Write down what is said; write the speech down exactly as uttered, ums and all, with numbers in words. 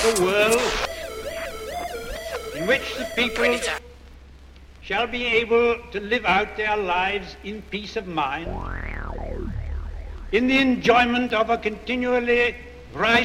a world in which the people shall be able to live out their lives in peace of mind, in the enjoyment of a continually rising